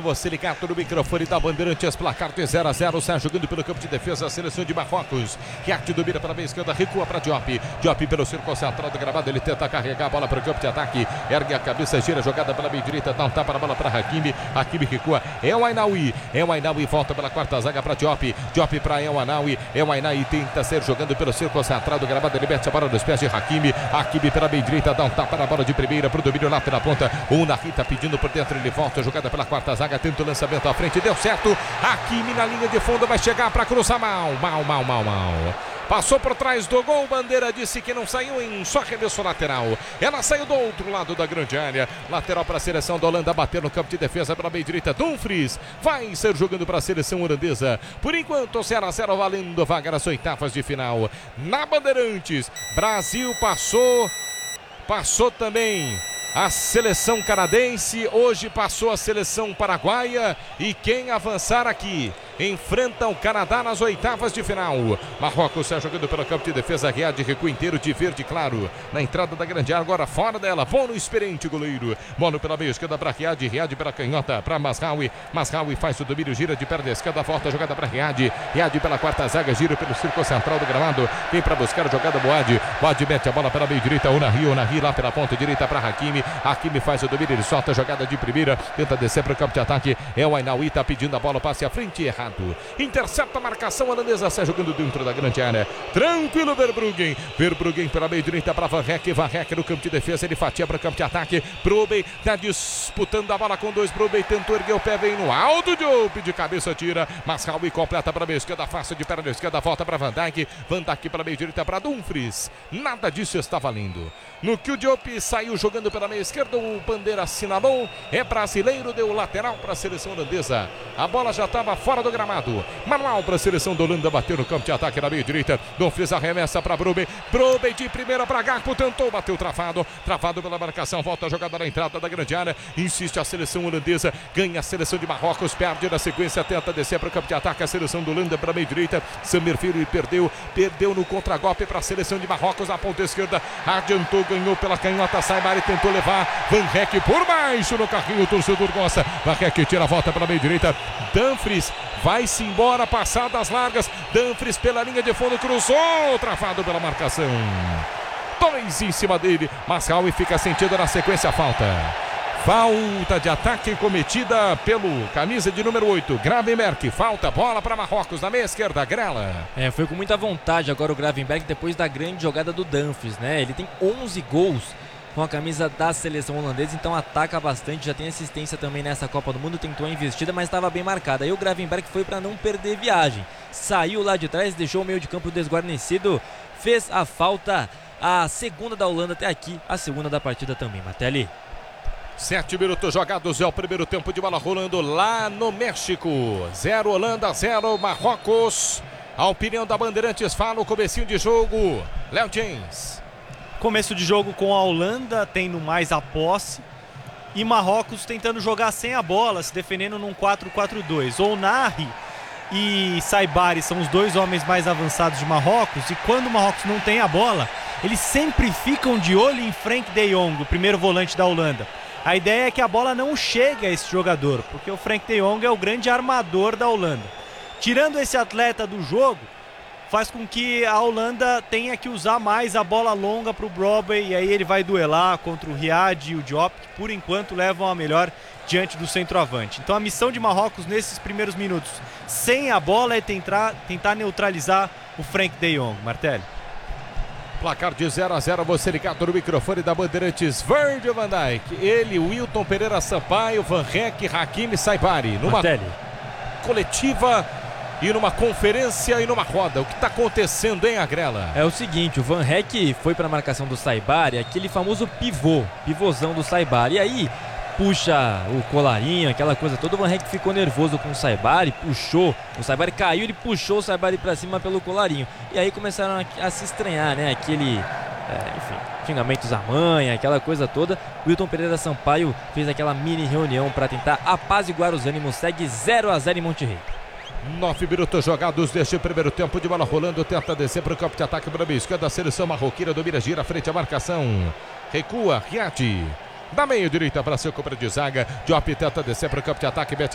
você ligado no microfone da Bandeirantes, placar de 0-0, sai jogando pelo campo de defesa, a seleção de Marrocos. Riad domina para a meia esquerda, recua para Diop. Diop pelo círculo central do gramado, ele tenta carregar a bola para o campo de ataque, ergue a cabeça, gira a jogada pela meia direita, dá um tapa na bola para Hakimi. Hakimi recua, é o Ainaoui volta pela quarta zaga para Diop. Diop para El Ainaoui tenta ser jogando pelo círculo central do gramado, ele mete a bola nos pés de Hakimi. Hakimi pela meia direita, dá um tapa na bola de primeira para o domínio lá pela ponta. O Nahi tá pedindo por dentro, ele volta, jogada pela quarta zaga, tenta o lançamento à frente, deu certo. Hakimi na linha de fundo, vai chegar para cruzar mal. Passou por trás do gol, Bandeira disse que não saiu em só arremesso lateral. Ela saiu do outro lado da grande área. Lateral para a seleção da Holanda, bater no campo de defesa pela meia direita. Dumfries vai ser jogando para a seleção holandesa. Por enquanto, 0-0 valendo vaga nas oitavas de final. Na Bandeirantes, Brasil passou também a seleção canadense, hoje passou a seleção paraguaia e quem avançar aqui enfrenta o Canadá nas oitavas de final. Marrocos está jogando pelo campo de defesa, Riad recua inteiro de verde claro na entrada da grande área, agora fora dela, Bono experiente goleiro, Bono pela meia esquerda para Riad, Riad pela canhota para Mazraoui faz o domínio, gira de perna esquerda, volta a jogada para Riad pela quarta zaga, gira pelo círculo central do gramado, vem para buscar a jogada Boad mete a bola pela meia direita, o Nahi lá pela ponta direita para Hakimi faz o domínio, ele solta a jogada de primeira, tenta descer para o campo de ataque, é o Ainaoui, tá pedindo a bola, passe à frente, errado. Intercepta a marcação holandesa, sai jogando dentro da grande área. Tranquilo, Verbruggen pela meia direita para Van Rek no campo de defesa, ele fatia para o campo de ataque. Brobbey tá disputando a bola com dois. Brobbey tentou erguer o pé, vem no alto, Diop de cabeça tira. Mazraoui completa para a meia esquerda, fácil de perna esquerda, volta para Van Dijk pela meia direita para Dumfries. Nada disso está valendo. No que o Diop saiu jogando pela meia esquerda, o Bandeira assinalou, é brasileiro, deu lateral para a seleção holandesa. A bola já estava fora do gramado. Manual para a seleção da Holanda, bateu no campo de ataque na meia direita. Dumfries arremessa para Brobbey de primeira para Gakpo, tentou, bateu travado pela marcação, volta a jogada na entrada da grande área, insiste a seleção holandesa, ganha a seleção de Marrocos, perde na sequência, tenta descer para o campo de ataque, a seleção da Holanda para a meia direita, Samir Firi perdeu no contragolpe para a seleção de Marrocos, na ponta esquerda, adiantou, ganhou pela canhota, Saibari tentou levar, Van Rek por baixo no carrinho, o torcedor gosta, Van Rek tira a volta para a meia direita, Dumfries vai-se embora, passadas largas, Dumfries pela linha de fundo, cruzou, travado pela marcação, dois em cima dele, Mazraoui fica sentido na sequência, falta de ataque cometida pelo camisa de número 8, Gravenberch. Falta, bola para Marrocos na meia esquerda, Grela. Foi com muita vontade agora o Gravenberch depois da grande jogada do Dumfries, né? Ele tem 11 gols com a camisa da seleção holandesa, então ataca bastante, já tem assistência também nessa Copa do Mundo, tentou a investida, mas estava bem marcada. Aí o Gravenberch foi para não perder viagem, saiu lá de trás, deixou o meio de campo desguarnecido, fez a falta, a segunda da Holanda até aqui, a segunda da partida também, Martelli. 7 minutos jogados, é o primeiro tempo de bola rolando lá no México. 0 Holanda, 0 Marrocos. A opinião da Bandeirantes fala o comecinho de jogo. Léo James. Começo de jogo com a Holanda tendo mais a posse e Marrocos tentando jogar sem a bola, se defendendo num 4-4-2. O Nahi e Saibari são os dois homens mais avançados de Marrocos, e quando o Marrocos não tem a bola, eles sempre ficam de olho em Frenkie de Jong, o primeiro volante da Holanda. A ideia é que a bola não chegue a esse jogador, porque o Frenkie de Jong é o grande armador da Holanda. Tirando esse atleta do jogo, faz com que a Holanda tenha que usar mais a bola longa para o Brobbey, e aí ele vai duelar contra o Riad e o Diop, que por enquanto levam a melhor diante do centroavante. Então a missão de Marrocos nesses primeiros minutos, sem a bola, é tentar neutralizar o Frenkie de Jong. Martelli. Placar de 0-0, você ligado no microfone da Bandeirantes, Virgil van Dijk, ele, Wilton Pereira Sampaio, Van Rek, Hakimi, Saibari, numa coletiva e numa conferência e numa roda. O que está acontecendo, hein, Agrela? É o seguinte, o Van Rek foi para a marcação do Saibari, aquele famoso pivôzão do Saibari, e aí puxa o colarinho, aquela coisa toda. O Van Rek ficou nervoso com o Saibari, puxou, o Saibari caiu, ele puxou o Saibari pra cima pelo colarinho, e aí começaram a se estranhar, né, aquele, xingamentos à mãe, aquela coisa toda. Wilton Pereira Sampaio fez aquela mini reunião para tentar apaziguar os ânimos, segue 0-0 em Monterrey. 9 minutos jogados deste primeiro tempo de bola rolando, tenta descer para o campo de ataque para a esquerda, a seleção marroquina domina, gira frente à marcação, recua, Riad, da meia direita para seu cobra de zaga, Diop tenta descer para o campo de ataque, mete